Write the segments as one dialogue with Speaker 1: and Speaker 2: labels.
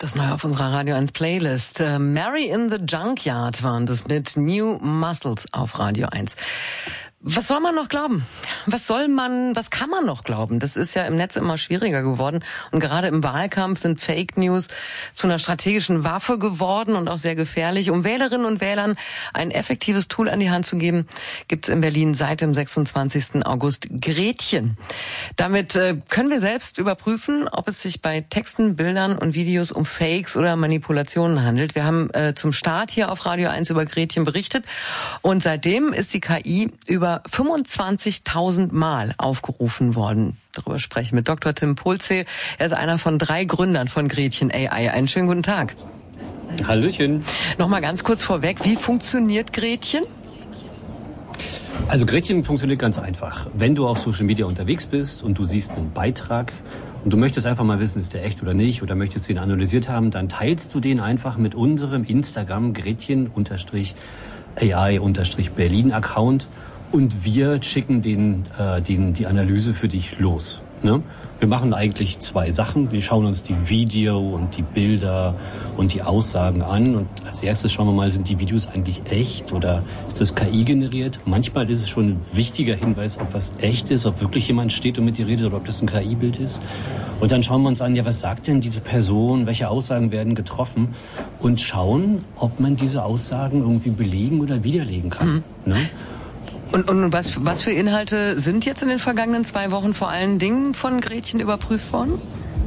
Speaker 1: Das Neue auf unserer Radio 1 Playlist. Mary in the Junkyard waren das mit New Muscles auf Radio 1. Was soll man noch glauben? Was kann man noch glauben? Das ist ja im Netz immer schwieriger geworden. Und gerade im Wahlkampf sind Fake News zu einer strategischen Waffe geworden und auch sehr gefährlich. Um Wählerinnen und Wählern ein effektives Tool an die Hand zu geben, gibt's in Berlin seit dem 26. August Gretchen. Damit können wir selbst überprüfen, ob es sich bei Texten, Bildern und Videos um Fakes oder Manipulationen handelt. Wir haben zum Start hier auf Radio 1 über Gretchen berichtet. Und seitdem ist die KI über 25.000 Mal aufgerufen worden. Darüber sprechen wir mit Dr. Tim Polzl. Er ist einer von 3 Gründern von Gretchen AI. Einen schönen guten Tag.
Speaker 2: Hallöchen.
Speaker 1: Nochmal ganz kurz vorweg, wie funktioniert Gretchen?
Speaker 2: Also Gretchen funktioniert ganz einfach. Wenn du auf Social Media unterwegs bist und du siehst einen Beitrag und du möchtest einfach mal wissen, ist der echt oder nicht, oder möchtest du ihn analysiert haben, dann teilst du den einfach mit unserem Instagram Gretchen-AI-Berlin-Account. Und wir schicken die Analyse für dich los. Ne? Wir machen eigentlich 2 Sachen. Wir schauen uns die Video und die Bilder und die Aussagen an. Und als erstes schauen wir mal, sind die Videos eigentlich echt oder ist das KI generiert? Manchmal ist es schon ein wichtiger Hinweis, ob was echt ist, ob wirklich jemand steht und mit dir redet oder ob das ein KI-Bild ist. Und dann schauen wir uns an, ja, was sagt denn diese Person? Welche Aussagen werden getroffen? Und schauen, ob man diese Aussagen irgendwie belegen oder widerlegen kann. Ne?
Speaker 1: Und was für Inhalte sind jetzt in den vergangenen 2 Wochen vor allen Dingen von Gretchen überprüft worden?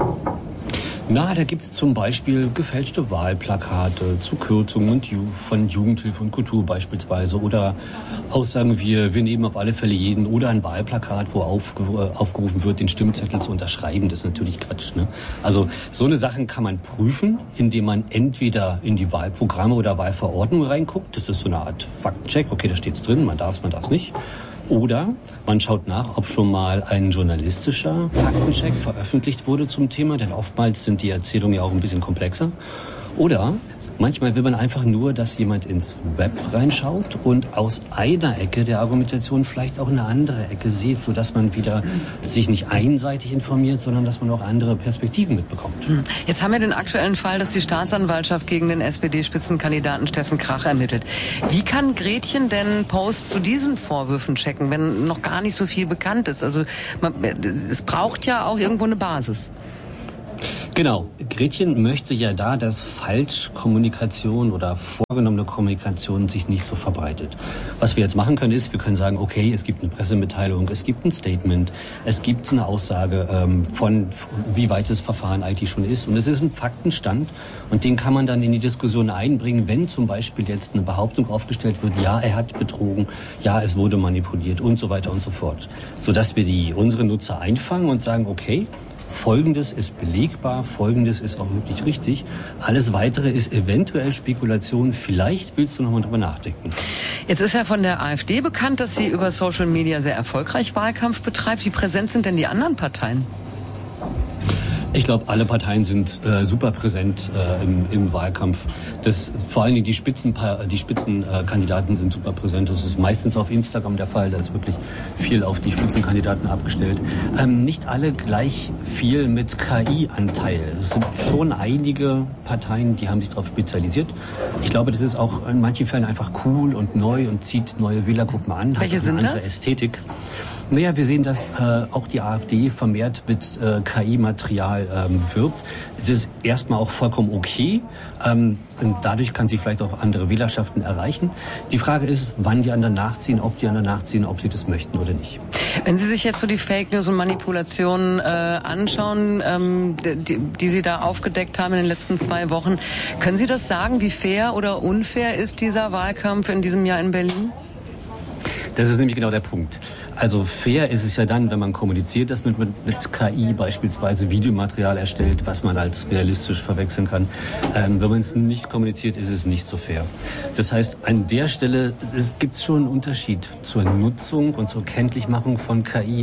Speaker 2: Na, da gibt's zum Beispiel gefälschte Wahlplakate zu Kürzungen von Jugendhilfe und Kultur beispielsweise oder Aussagen wie, wir nehmen auf alle Fälle jeden oder ein Wahlplakat, wo aufgerufen wird, den Stimmzettel zu unterschreiben. Das ist natürlich Quatsch, ne? Also so eine Sachen kann man prüfen, indem man entweder in die Wahlprogramme oder Wahlverordnungen reinguckt. Das ist so eine Art Faktencheck. Okay, da steht's drin, man darf's nicht. Oder man schaut nach, ob schon mal ein journalistischer Faktencheck veröffentlicht wurde zum Thema, denn oftmals sind die Erzählungen ja auch ein bisschen komplexer. Oder manchmal will man einfach nur, dass jemand ins Web reinschaut und aus einer Ecke der Argumentation vielleicht auch eine andere Ecke sieht, sodass man wieder sich nicht einseitig informiert, sondern dass man auch andere Perspektiven mitbekommt.
Speaker 1: Jetzt haben wir den aktuellen Fall, dass die Staatsanwaltschaft gegen den SPD-Spitzenkandidaten Steffen Krach ermittelt. Wie kann Gretchen denn Posts zu diesen Vorwürfen checken, wenn noch gar nicht so viel bekannt ist? Also es braucht ja auch irgendwo eine Basis.
Speaker 2: Genau. Gretchen möchte ja dass Falschkommunikation oder vorgenommene Kommunikation sich nicht so verbreitet. Was wir jetzt machen können, ist, wir können sagen, okay, es gibt eine Pressemitteilung, es gibt ein Statement, es gibt eine Aussage von wie weit das Verfahren eigentlich schon ist. Und es ist ein Faktenstand und den kann man dann in die Diskussion einbringen, wenn zum Beispiel jetzt eine Behauptung aufgestellt wird, ja, er hat betrogen, ja, es wurde manipuliert und so weiter und so fort. Sodass wir unsere Nutzer einfangen und sagen, okay, Folgendes ist belegbar, Folgendes ist auch wirklich richtig. Alles Weitere ist eventuell Spekulation. Vielleicht willst du noch mal drüber nachdenken.
Speaker 1: Jetzt ist ja von der AfD bekannt, dass sie über Social Media sehr erfolgreich Wahlkampf betreibt. Wie präsent sind denn die anderen Parteien?
Speaker 2: Ich glaube, alle Parteien sind super präsent im Wahlkampf. Vor allen Dingen die Spitzenkandidaten sind super präsent. Das ist meistens auf Instagram der Fall. Da ist wirklich viel auf die Spitzenkandidaten abgestellt. Nicht alle gleich viel mit KI-Anteil. Es sind schon einige Parteien, die haben sich darauf spezialisiert. Ich glaube, das ist auch in manchen Fällen einfach cool und neu und zieht neue Wählergruppen an.
Speaker 1: Welche sind
Speaker 2: eine andere
Speaker 1: das?
Speaker 2: Ästhetik. Naja, wir sehen, dass auch die AfD vermehrt mit KI-Material wirbt. Es ist erstmal auch vollkommen okay. Und dadurch kann sie vielleicht auch andere Wählerschaften erreichen. Die Frage ist, wann die anderen nachziehen, ob sie das möchten oder nicht.
Speaker 1: Wenn Sie sich jetzt so die Fake News und Manipulationen anschauen, die Sie da aufgedeckt haben in den letzten 2 Wochen, können Sie das sagen, wie fair oder unfair ist dieser Wahlkampf in diesem Jahr in Berlin?
Speaker 2: Das ist nämlich genau der Punkt. Also fair ist es ja dann, wenn man kommuniziert, dass man mit KI beispielsweise Videomaterial erstellt, was man als realistisch verwechseln kann. Wenn man es nicht kommuniziert, ist es nicht so fair. Das heißt, an der Stelle gibt es schon einen Unterschied zur Nutzung und zur Kenntlichmachung von KI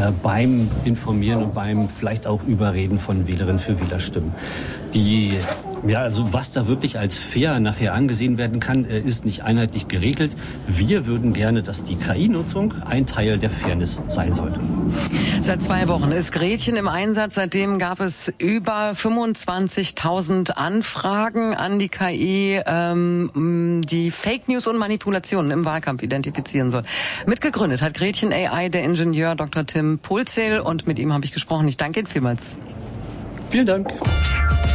Speaker 2: beim Informieren und beim vielleicht auch Überreden von Wählerinnen für Wählerstimmen. Die Ja, also was da wirklich als fair nachher angesehen werden kann, ist nicht einheitlich geregelt. Wir würden gerne, dass die KI-Nutzung ein Teil der Fairness sein sollte.
Speaker 1: Seit 2 Wochen ist Gretchen im Einsatz. Seitdem gab es über 25.000 Anfragen an die KI, die Fake News und Manipulationen im Wahlkampf identifizieren soll. Mitgegründet hat Gretchen AI der Ingenieur Dr. Tim Polzl und mit ihm habe ich gesprochen. Ich danke Ihnen vielmals.
Speaker 2: Vielen Dank.